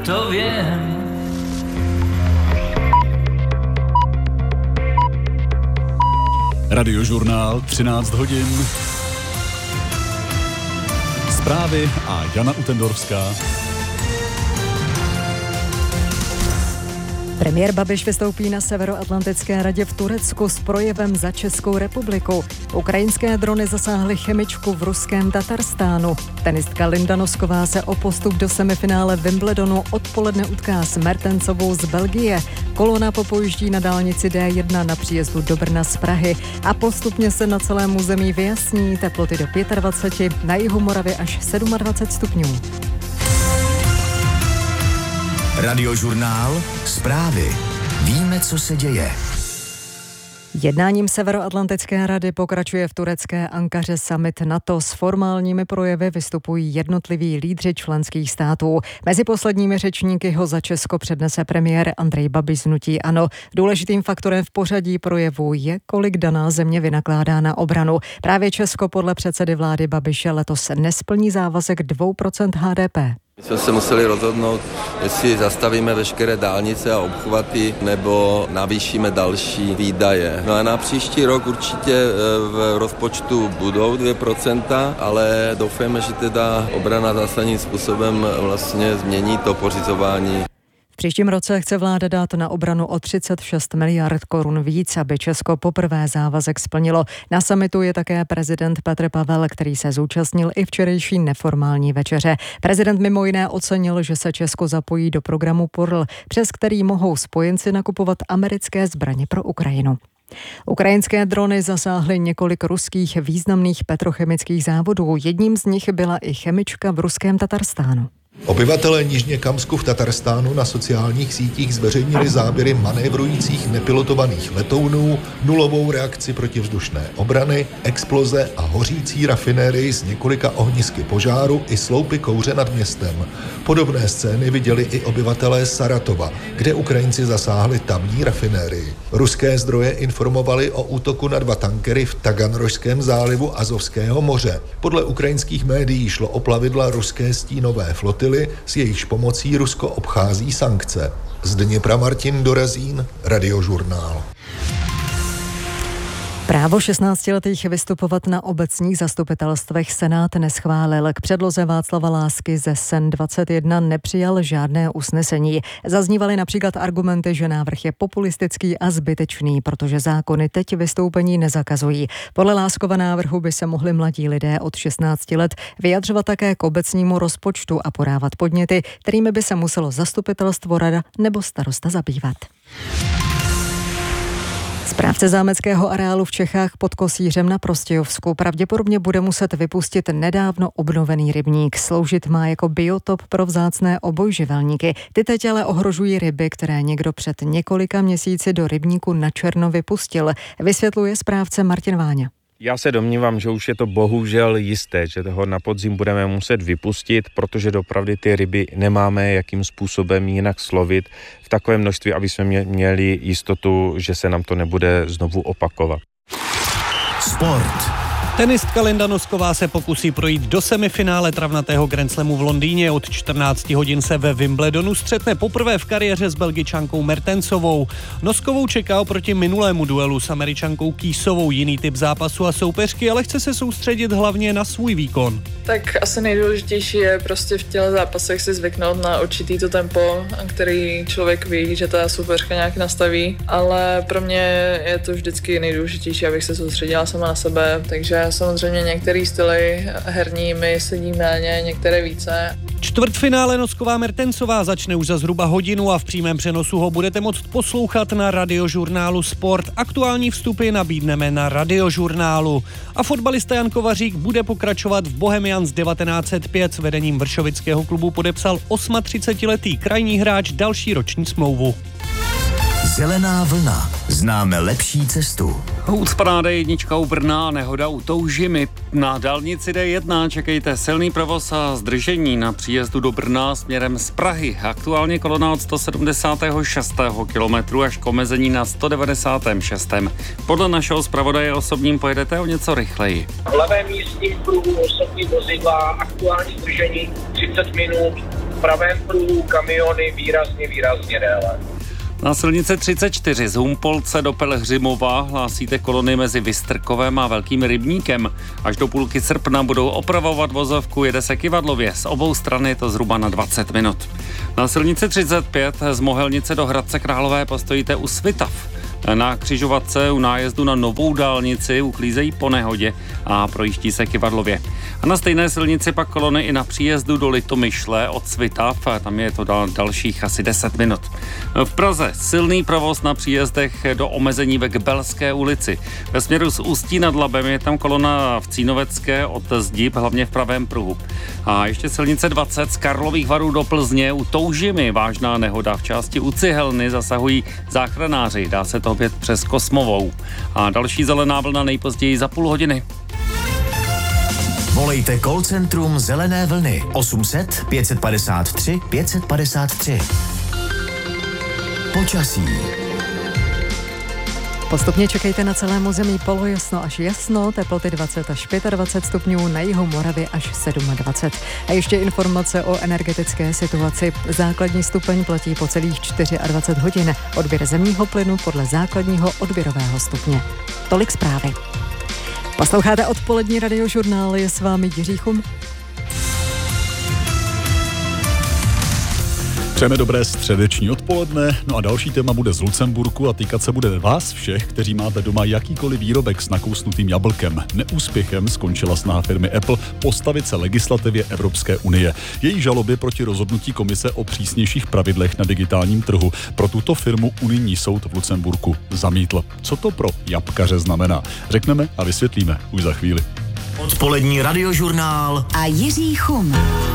to vím. Radiožurnál 13 hodin. Zprávy a Jana Utendorská. Premiér Babiš vystoupí na Severoatlantické radě v Turecku s projevem za Českou republiku. Ukrajinské drony zasáhly chemičku v ruském Tatarstánu. Tenistka Linda Nosková se o postup do semifinále Wimbledonu odpoledne utká s Mertensovou z Belgie. Kolona popojíždí na dálnici D1 na příjezdu do Brna z Prahy a postupně se na celém území vyjasní, teploty do 25, na jihu Moravy až 27 stupňů. Radiožurnál, zprávy. Víme, co se děje. Jednáním Severoatlantické rady pokračuje v turecké Ankaře summit NATO. S formálními projevy vystupují jednotliví lídři členských států. Mezi posledními řečníky ho za Česko přednese premiér Andrej Babiš z hnutí ANO. Důležitým faktorem v pořadí projevu je, kolik daná země vynakládá na obranu. Právě Česko podle předsedy vlády Babiše letos nesplní závazek 2% HDP. My jsme se museli rozhodnout, jestli zastavíme veškeré dálnice a obchvaty, nebo navýšíme další výdaje. No a na příští rok určitě v rozpočtu budou 2%, ale doufáme, že teda obrana zásadním způsobem vlastně změní to pořizování. V příštím roce chce vláda dát na obranu o 36 miliard korun víc, aby Česko poprvé závazek splnilo. Na summitu je také prezident Petr Pavel, který se zúčastnil i včerejší neformální večeře. Prezident mimo jiné ocenil, že se Česko zapojí do programu Pearl, přes který mohou spojenci nakupovat americké zbraně pro Ukrajinu. Ukrajinské drony zasáhly několik ruských významných petrochemických závodů. Jedním z nich byla i chemička v ruském Tatarstánu. Obyvatelé Nižněkamsku v Tatarstánu na sociálních sítích zveřejnili záběry manévrujících nepilotovaných letounů, nulovou reakci protivzdušné obrany, exploze a hořící rafinérii s několika ohnisky požáru i sloupy kouře nad městem. Podobné scény viděli i obyvatelé Saratova, kde Ukrajinci zasáhli tamní rafinérii. Ruské zdroje informovaly o útoku na 2 tankery v Taganrožském zálivu Azovského moře. Podle ukrajinských médií šlo o plavidla ruské stínové flotily, s jejichž pomocí Rusko obchází sankce. Z Dněpra Martin Dorazín, Radiožurnál. Právo 16letých vystupovat na obecních zastupitelstvech Senát neschválil. K předloze Václava Lásky ze SEN 21 nepřijal žádné usnesení. Zaznívaly například argumenty, že návrh je populistický a zbytečný, protože zákony teď vystoupení nezakazují. Podle Láskova návrhu by se mohli mladí lidé od 16 let vyjadřovat také k obecnímu rozpočtu a podávat podněty, kterými by se muselo zastupitelstvo, rada nebo starosta zabývat. Správce zámeckého areálu v Čechách pod Kosířem na Prostějovsku pravděpodobně bude muset vypustit nedávno obnovený rybník. Sloužit má jako biotop pro vzácné obojživelníky. Ty teď ale ohrožují ryby, které někdo před několika měsíci do rybníku na černo vypustil. Vysvětluje správce Martin Váňa. Já se domnívám, že už je to bohužel jisté, že toho na podzim budeme muset vypustit, protože dopravdy ty ryby nemáme jakým způsobem jinak slovit v takovém množství, aby jsme měli jistotu, že se nám to nebude znovu opakovat. Sport. Tenistka Linda Nosková se pokusí projít do semifinále travnatého Grand Slamu v Londýně. Od 14 hodin se ve Wimbledonu střetne poprvé v kariéře s Belgičankou Mertensovou. Noskovou čeká oproti minulému duelu s Američankou Keesovou jiný typ zápasu a soupeřky, ale chce se soustředit hlavně na svůj výkon. Tak asi nejdůležitější je prostě v těle zápasech si zvyknout na určitý to tempo, který člověk ví, že ta soupeřka nějak nastaví, ale pro mě je to vždycky nejdůležitější, abych se soustředila sama na sebe, takže samozřejmě některé styly herní mi sedí méně, některé více. Čtvrtfinále Nosková Mertensová začne už za zhruba hodinu a v přímém přenosu ho budete moct poslouchat na Radiožurnálu Sport. Aktuální vstupy nabídneme na Radiožurnálu. A fotbalista Jan Kovařík bude pokračovat v Bohemians 1905. S vedením vršovického klubu podepsal 38letý krajní hráč další roční smlouvu. Zelená vlna. Známe lepší cestu. Ucpaná D1 u Brna, nehoda u Toužimy. Na dálnici D1 čekejte silný provoz a zdržení na příjezdu do Brna směrem z Prahy. Aktuálně kolona od 176. kilometru až k omezení na 196. Podle našeho zpravodaje osobním pojedete o něco rychleji. V levém místním pruhu osobní vozidla, aktuální zdržení 30 minut, v pravém pruhu kamiony výrazně déle. Na silnice 34 z Humpolce do Pelhřimova hlásíte kolony mezi Vystrkovem a Velkým Rybníkem. Až do půlky srpna budou opravovat vozovku, jede se kyvadlově. Z obou stran je to zhruba na 20 minut. Na silnici 35 z Mohelnice do Hradce Králové postojíte u Svitav. Na křižovatce u nájezdu na novou dálnici uklízejí po nehodě a projíždí se kyvadlově. A na stejné silnici pak kolony i na příjezdu do Litomyšle od Svitav, tam je to dalších asi 10 minut. V Praze silný provoz na příjezdech do omezení ve Gbelské ulici. Ve směru z Ústí nad Labem je tam kolona v Cínovecké od Zdib, hlavně v pravém pruhu. A ještě silnice 20 z Karlových Varů do Plzně u Toužimy, vážná nehoda. V části u Cihelny zasahují záchranáři, dá se to opět přes Kosmovou. A další zelená vlna nejpozději za půl hodiny. Volejte call centrum Zelené vlny 800 553 553. Počasí. Postupně čekejte na celém území polojasno až jasno, teploty 20 až 25 stupňů, na jihu Moravy až 27. A ještě informace o energetické situaci. Základní stupeň platí po celých 24 hodin. Odběr zemního plynu podle základního odběrového stupně. Tolik zprávy. Posloucháte odpolední radiožurnál, je s vámi Jiří Chum. Přejeme dobré středeční odpoledne, no a další téma bude z Lucemburku a týkat se bude vás všech, kteří máte doma jakýkoliv výrobek s nakousnutým jablkem. Neúspěchem skončila snaha firmy Apple postavit se legislativě Evropské unie. Její žaloby proti rozhodnutí komise o přísnějších pravidlech na digitálním trhu pro tuto firmu unijní soud v Lucemburku zamítl. Co to pro jabkaře znamená? Řekneme a vysvětlíme už za chvíli. Odpolední radiožurnál a Jiří Chum.